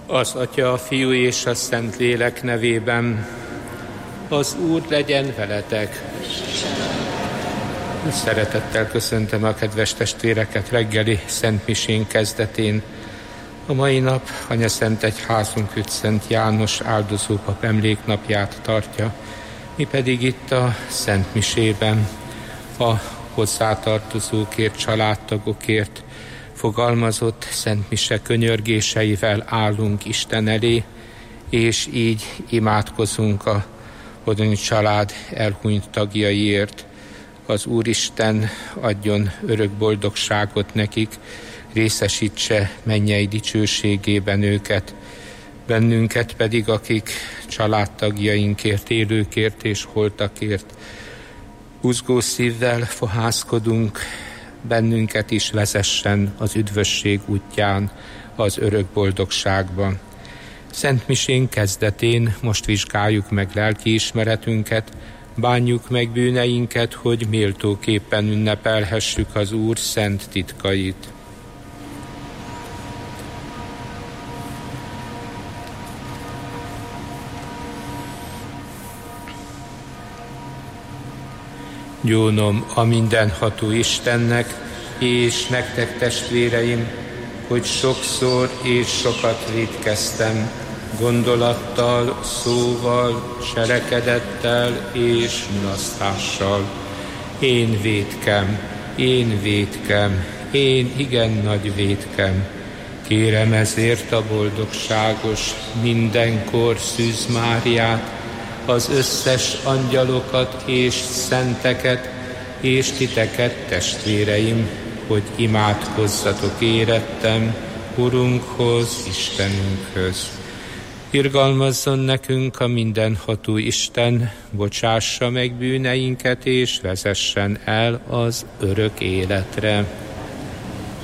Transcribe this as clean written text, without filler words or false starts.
Az Atya, a Fiú és a Szentlélek nevében. Az Úr legyen veletek. Szeretettel köszöntöm a kedves testvéreket reggeli szentmisén kezdetén. A mai nap Anyaszent Egyházunk Szent János áldozópap emléknapját tartja, mi pedig itt a szentmisében a hozzátartozókért, családtagokért fogalmazott szentmise könyörgéseivel állunk Isten elé, és így imádkozunk a Hodonyi család elhunyt tagjaiért. Az Úristen adjon örök boldogságot nekik, részesítse mennyei dicsőségében őket, bennünket pedig, akik családtagjainkért, élőkért és holtakért buzgó szívvel fohászkodunk, bennünket is vezessen az üdvösség útján, az örök boldogságban. Szentmisén kezdetén most vizsgáljuk meg lelkiismeretünket, bánjuk meg bűneinket, hogy méltóképpen ünnepelhessük az Úr szent titkait. Gyónom a mindenható Istennek, és nektek, testvéreim, hogy sokszor és sokat vétkeztem, gondolattal, szóval, cselekedettel és mulasztással. Én vétkem, én igen nagy vétkem. Kérem ezért a boldogságos, mindenkor Szűz Máriát, az összes angyalokat és szenteket, és titeket, testvéreim, hogy imádkozzatok érettem Urunkhoz, Istenünkhöz. Irgalmazzon nekünk a mindenható Isten, bocsássa meg bűneinket, és vezessen el az örök életre.